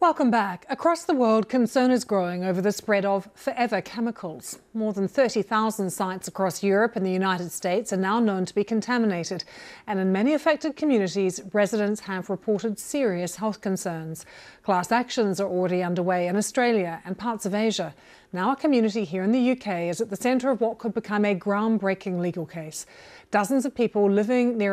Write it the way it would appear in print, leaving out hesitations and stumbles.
Welcome back. Across the world, concern is growing over the spread of forever chemicals. More than 30,000 sites across Europe and the United States are now known to be contaminated. And in many affected communities, residents have reported serious health concerns. Class actions are already underway in Australia and parts of Asia. Now a community here in the UK is at the centre of what could become a groundbreaking legal case. Dozens of people living near